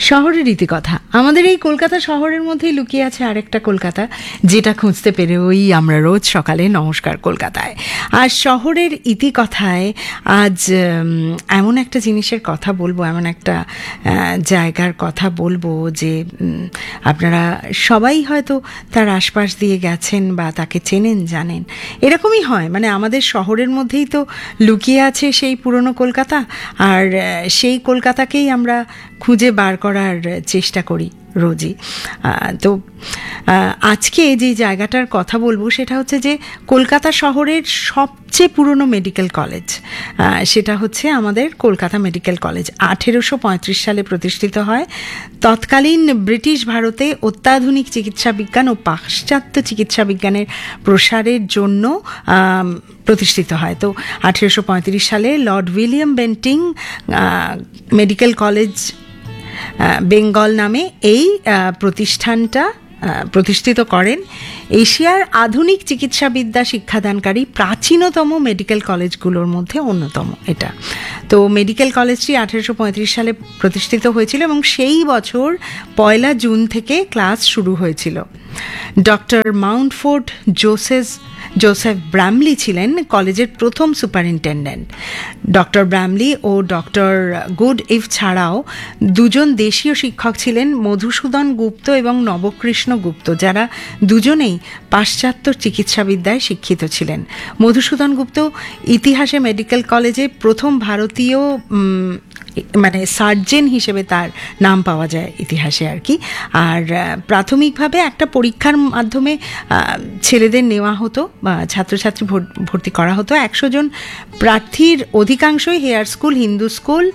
শহরের ইতিকথা। আমাদের এই কলকাতা শহরের মধ্যেই লুকিয়ে আছে আরেকটা কলকাতা, যেটা খুঁজতে পেরে আমরা রোজ সকালে নমস্কার কলকাতায়। আর শহরের ইতিকথায় আজ এমন একটা জিনিসের কথা বলবো, এমন একটা জায়গার কথা বলবো যে আপনারা সবাই হয়তো তার আশপাশ দিয়ে গেছেন বা তাকে চেনেন, জানেন। এরকমই হয়, মানে আমাদের শহরের মধ্যেই তো লুকিয়ে আছে সেই পুরনো কলকাতা, আর সেই কলকাতাকেই আমরা খুঁজে বার করার চেষ্টা করি রোজই। তো আজকে যে জায়গাটার কথা বলবো সেটা হচ্ছে যে কলকাতা শহরের সবচেয়ে পুরনো মেডিকেল কলেজ, সেটা হচ্ছে আমাদের কলকাতা মেডিকেল কলেজ। 1835 সালে প্রতিষ্ঠিত হয়। তৎকালীন ব্রিটিশ ভারতে অত্যাধুনিক চিকিৎসা বিজ্ঞান ও পাশ্চাত্য চিকিৎসা বিজ্ঞানের প্রসারের জন্য প্রতিষ্ঠিত হয়। তো 1835 সালে Lord William Bentinck medical college Bengal নামে এই প্রতিষ্ঠানটা প্রতিষ্ঠিত করেন। এশিয়ার আধুনিক চিকিৎসাবিদ্যা শিক্ষাদানকারী প্রাচীনতম মেডিকেল কলেজগুলোর মধ্যে অন্যতম এটা। তো মেডিকেল কলেজটি 1835 সালে প্রতিষ্ঠিত হয়েছিল এবং সেই বছর 1 জুন থেকে ক্লাস শুরু হয়েছিল। ডক্টর মাউন্টফোর্ড জোসেফ ব্রামলি ছিলেন কলেজের প্রথম সুপারিনটেন্ডেন্ট। ডক্টর ব্রামলি ও ডক্টর গুড ইভ ছাড়াও দুজন দেশীয় শিক্ষক ছিলেন, মধুসূদন গুপ্ত এবং নবকৃষ্ণ গুপ্ত, যারা দুজনেই পাশ্চাত্য চিকিৎসাবিদ্যায় শিক্ষিত ছিলেন। মধুসূদন গুপ্ত ইতিহাসে মেডিকেল কলেজে প্রথম ভারতীয় মানে সার্জেন হিসেবে তার নাম পাওয়া যায় ইতিহাসে আর কি। আর প্রাথমিকভাবে একটা পরীক্ষার মাধ্যমে ছেলেদের নেওয়া হতো বা ছাত্রছাত্রী ভর্তি করা হতো। 100 জন প্রার্থীর অধিকাংশই হেয়ার স্কুল, হিন্দু স্কুল,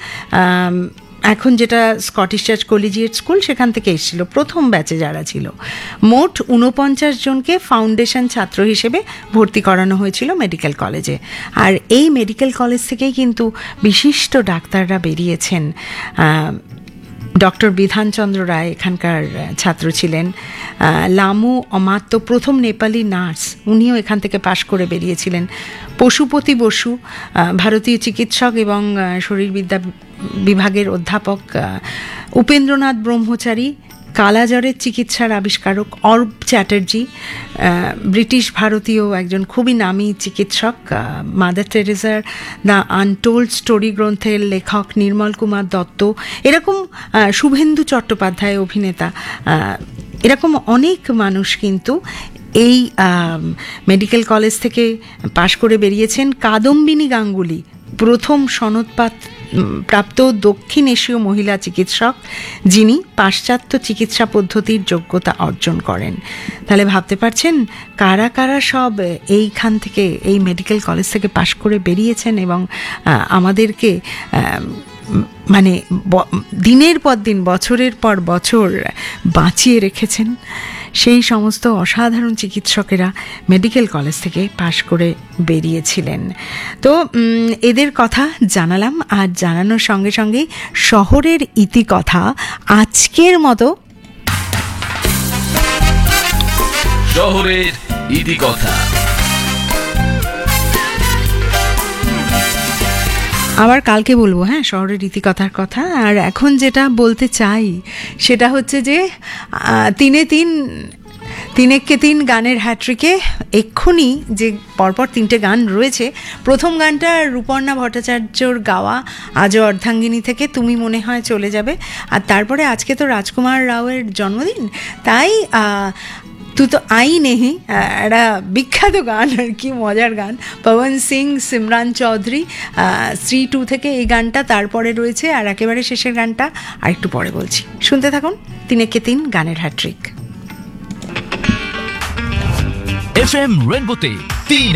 এখন যেটা স্কটিশ চার্চ কলেজিয়েট স্কুল, সেখান থেকে এসেছিল প্রথম ব্যাচে যারা ছিল। মোট 49 জনকে ফাউন্ডেশন ছাত্র হিসেবে ভর্তি করানো হয়েছিল মেডিকেল কলেজে। আর এই মেডিকেল কলেজ থেকেই কিন্তু বিশিষ্ট ডাক্তাররা বেরিয়েছেন। ডক্টর বিধানচন্দ্র রায় এখানকার ছাত্র ছিলেন। লামু অমাত্য প্রথম নেপালি নার্স, উনিও এখান থেকে পাশ করে বেরিয়েছিলেন। পশুপতি বসু ভারতীয় চিকিৎসক এবং শরীরবিদ্যা বিভাগের অধ্যাপক। উপেন্দ্রনাথ ব্রহ্মচারী কালাজ্বরের চিকিৎসার আবিষ্কারক। অর্ব চ্যাটার্জি ব্রিটিশ ভারতীয় একজন খুবই নামী চিকিৎসক। মাদার টেরেসার দ্য আনটোল্ড স্টোরি গ্রন্থের লেখক নির্মল কুমার দত্ত। এরকম শুভেন্দু চট্টোপাধ্যায় অভিনেতা, এরকম অনেক মানুষ কিন্তু এই মেডিকেল কলেজ থেকে পাশ করে বেরিয়েছেন। কাদম্বিনী গাঙ্গুলি প্রথম সনদপাত প্রাপ্ত দক্ষিণ এশীয় মহিলা চিকিৎসক, যিনি পাশ্চাত্য চিকিৎসা পদ্ধতির যোগ্যতা অর্জন করেন। তাহলে ভাবতে পারছেন কারা কারা সব এইখান থেকে, এই মেডিকেল কলেজ থেকে পাশ করে বেরিয়েছেন এবং আমাদেরকে মানে দিনের পর দিন, বছরের পর বছর বাঁচিয়ে রেখেছেন। সেই সমস্ত অসাধারণ চিকিৎসকেরা মেডিকেল কলেজ থেকে পাশ করে বেরিয়েছিলেন। তো এদের কথা জানালাম, আর জানানোর সঙ্গে সঙ্গেই শহরের ইতিকথা আজকের মতো শহরের ইতিকথা আবার কালকে বলবো, হ্যাঁ, শহরের ইতিকথার কথা। আর এখন যেটা বলতে চাই সেটা হচ্ছে যে তিনেককে তিন গানের হ্যাট্রিকে এক্ষুনি যে পরপর 3টে গান রয়েছে, প্রথম গানটা রূপর্ণা ভট্টাচার্যর গাওয়া আজও অর্ধাঙ্গিনী থেকে, তুমি মনে হয় চলে যাবে। আর তারপরে আজকে তো রাজকুমার রাওয়ের জন্মদিন, তাই তু তো আই নেহি, একটা বিখ্যাত গান আর কি, মজার গান, পবন সিং, সিমরান চৌধুরী, শ্রী 2 থেকে এই গানটা। তারপরে রয়েছে আর একেবারে শেষের গানটা আর একটু পরে বলছি, শুনতে থাকুন। তিনেকে তিন গানের হ্যাট্রিক। FM রেনবোতে 3